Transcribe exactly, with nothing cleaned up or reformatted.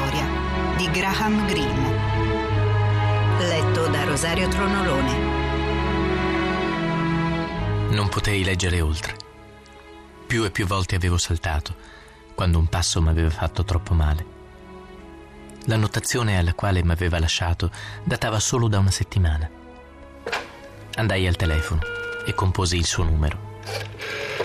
storia di Graham Greene. Letto da Rosario Tronolone. Non potei leggere oltre. Più e più volte avevo saltato, quando un passo mi aveva fatto troppo male. L'annotazione alla quale mi aveva lasciato datava solo da una settimana. Andai al telefono e composi il suo numero.